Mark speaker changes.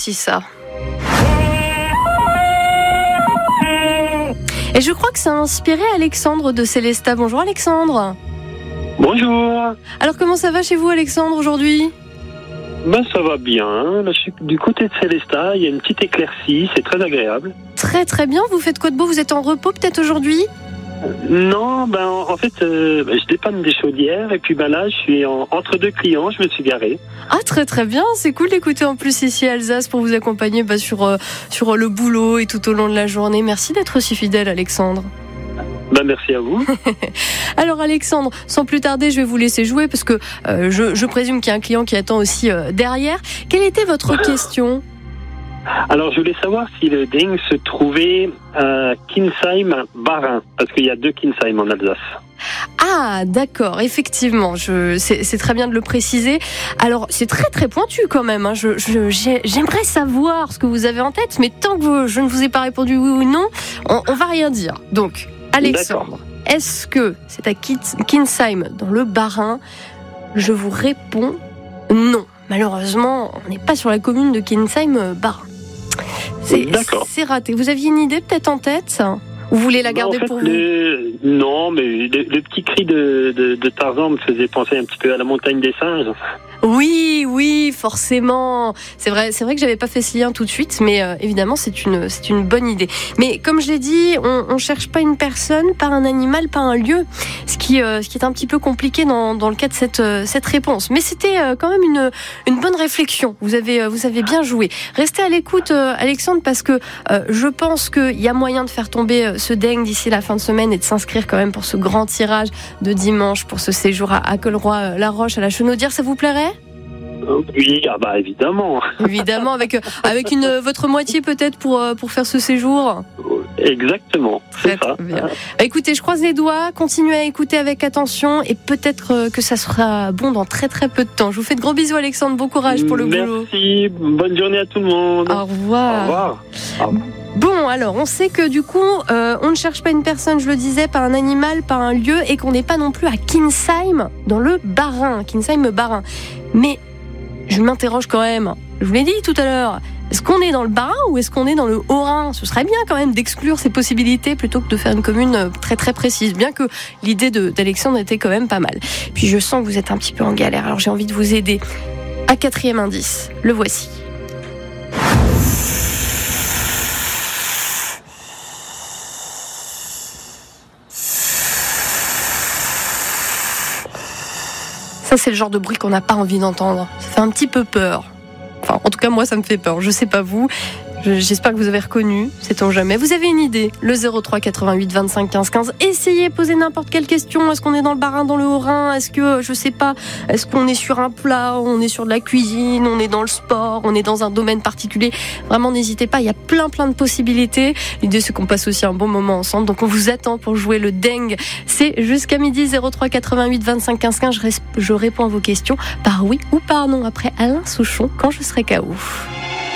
Speaker 1: aussi ça. Et je crois que ça a inspiré Alexandre de Célestat. Bonjour Alexandre.
Speaker 2: Bonjour.
Speaker 1: Alors comment ça va chez vous Alexandre aujourd'hui ?
Speaker 2: Ben ça va bien. Là, je suis du côté de Célestat, il y a une petite éclaircie, c'est très agréable.
Speaker 1: Très très bien, vous faites quoi de beau ? Vous êtes en repos peut-être aujourd'hui ?
Speaker 2: Non, ben en fait, je dépanne des chaudières et puis ben là, je suis entre deux clients, je me suis garé.
Speaker 1: Ah très très bien, c'est cool d'écouter en plus ici à Alsace pour vous accompagner sur le boulot et tout au long de la journée. Merci d'être aussi fidèle Alexandre.
Speaker 2: Ben merci à vous.
Speaker 1: Alors Alexandre, sans plus tarder, je vais vous laisser jouer parce que je présume qu'il y a un client qui attend aussi derrière. Quelle était votre question ?
Speaker 2: Alors je voulais savoir si le DENG se trouvait à Kinsheim-Barin, parce qu'il y a 2 Kinsheim en Alsace.
Speaker 1: Ah d'accord, effectivement, c'est très bien de le préciser. Alors c'est très très pointu quand même, hein. J'aimerais savoir ce que vous avez en tête, mais tant que je ne vous ai pas répondu oui ou non, on va rien dire. Donc Alexandre, est-ce que c'est à Kinsheim dans le Bas-Rhin ? Je vous réponds non. Malheureusement, on n'est pas sur la commune de Kinsheim-Bas-Rhin. C'est raté. Vous aviez une idée peut-être en tête ? Ou vous voulez la garder pour vous ?
Speaker 2: Non, mais le petit cri de Tarzan me faisait penser un petit peu à la montagne des singes.
Speaker 1: Oui, forcément. C'est vrai que j'avais pas fait ce lien tout de suite, mais évidemment c'est une bonne idée. Mais comme je l'ai dit, on cherche pas une personne, pas un animal, pas un lieu, ce qui est un petit peu compliqué dans le cas de cette réponse. Mais c'était quand même une bonne réflexion. Vous avez bien joué. Restez à l'écoute, Alexandre, parce que je pense qu'il y a moyen de faire tomber ce DENG d'ici la fin de semaine et de s'inscrire quand même pour ce grand tirage de dimanche pour ce séjour à Colroy-la-Roche à la Chenaudière. Ça vous plairait ?
Speaker 2: Oui, évidemment.
Speaker 1: Évidemment, avec votre moitié peut-être pour faire ce séjour.
Speaker 2: Exactement, c'est ça.
Speaker 1: Bien. Écoutez, je croise les doigts, continuez à écouter avec attention et peut-être que ça sera bon dans très très peu de temps. Je vous fais de gros bisous Alexandre, bon courage pour le boulot.
Speaker 2: Merci, bonne journée à tout le monde.
Speaker 1: Au revoir.
Speaker 2: Au revoir.
Speaker 1: Bon, alors, on sait que du coup, on ne cherche pas une personne, je le disais, pas un animal, pas un lieu, et qu'on n'est pas non plus à Kinsheim, dans le Bas-Rhin, Kinsheim-Bas-Rhin. Mais je m'interroge quand même, je vous l'ai dit tout à l'heure, est-ce qu'on est dans le Bas-Rhin ou est-ce qu'on est dans le Haut-Rhin ? Ce serait bien quand même d'exclure ces possibilités plutôt que de faire une commune très très précise, bien que l'idée d'Alexandre était quand même pas mal. Puis je sens que vous êtes un petit peu en galère, alors j'ai envie de vous aider. À 4e indice, le voici. Ça, c'est le genre de bruit qu'on n'a pas envie d'entendre. Ça fait un petit peu peur. Enfin, en tout cas, moi, ça me fait peur. Je sais pas vous. J'espère que vous avez reconnu. Sait-on jamais. Vous avez une idée ? Le 03 88 25 15 15. Essayez, posez n'importe quelle question. Est-ce qu'on est dans le Bas-Rhin, dans le Haut-Rhin ? Est-ce que, je sais pas, est-ce qu'on est sur un plat ? On est sur de la cuisine ? On est dans le sport ? On est dans un domaine particulier ? Vraiment, n'hésitez pas. Il y a plein de possibilités. L'idée, c'est qu'on passe aussi un bon moment ensemble. Donc, on vous attend pour jouer le DENG. C'est jusqu'à midi. 03 88 25 15 15. Je réponds à vos questions par oui ou par non après Alain Souchon quand je serai KO.